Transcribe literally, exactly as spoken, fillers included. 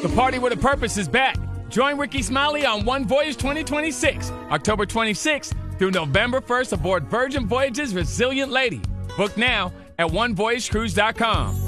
The Party with a Purpose is back. Join Ricky Smiley on One Voyage twenty twenty-six, October twenty-sixth through November first aboard Virgin Voyages Resilient Lady. Book now at one voyage cruise dot com.